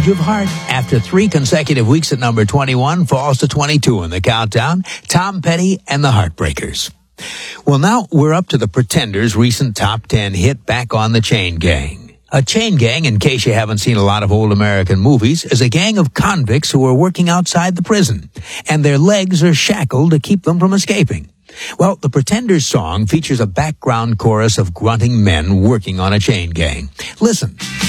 Change of Heart. After 3 consecutive weeks at number 21, falls to 22 in the countdown. Tom Petty and the Heartbreakers. Well, now we're up to the Pretenders' recent top 10 hit, Back on the Chain Gang. A chain gang, in case you haven't seen a lot of old American movies, is a gang of convicts who are working outside the prison, and their legs are shackled to keep them from escaping. Well, the Pretenders song features a background chorus of grunting men working on a chain gang. Listen.